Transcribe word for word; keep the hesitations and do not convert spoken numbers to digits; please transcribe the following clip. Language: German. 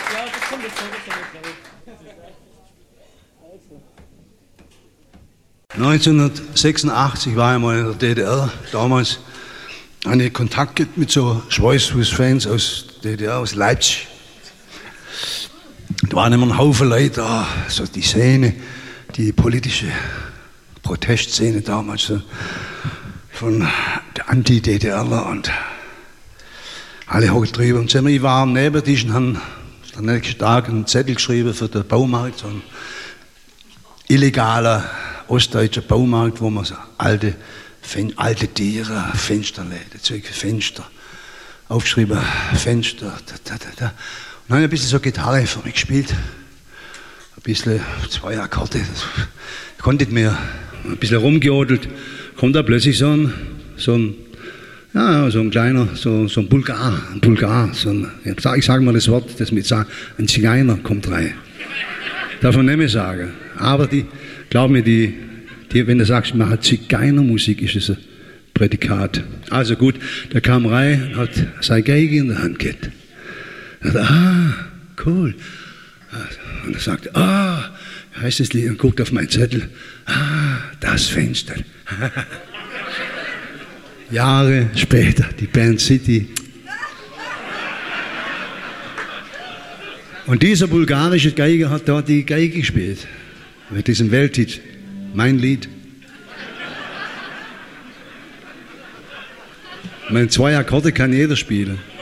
das kommt jetzt noch. neunzehnhundertsechsundachtzig war ich mal in der D D R. Damals hatte ich Kontakt gehabt mit so Schweißfuß-Fans aus D D R, aus Leipzig. Da waren immer ein Haufen Leute da, so die Szene, die politische Protestszene damals, so von der Anti-D D Rler und alle hochgetrieben. Und ich war am Nebentisch und habe am nächsten Tag einen Zettel geschrieben für den Baumarkt, so ein illegaler ostdeutscher Baumarkt, wo man so alte, alte Tiere, Fensterläden, Zeug für Fenster, aufgeschrieben, Fenster, da, da, da, da. Und dann habe ich ein bisschen so Gitarre für mich gespielt, ein bisschen, zwei Akkorde, ich konnte nicht mehr, ein bisschen rumgeodelt, kommt da plötzlich so ein, so ein, ja, so ein kleiner, so, so ein Bulgar, ein Bulgar, so ein, ich sage sag mal das Wort, das mit sagen, ein Zigeuner kommt rein. Darf man nicht mehr sagen. Aber die, glaub mir, die, die, wenn du sagst, ich mache Zigeunermusik, ist es ein Prädikat. Also gut, der kam rein, hat seine Geige in der Hand gehabt. Er sagt, ah, cool. Und er sagt, ah, heißt das Lied, und guckt auf meinen Zettel, ah, das Fenster. Jahre später, die Band City. Und dieser bulgarische Geiger hat dort die Geige gespielt. Mit diesem Welthit. Mein Lied. Meine zwei Akkorde kann jeder spielen.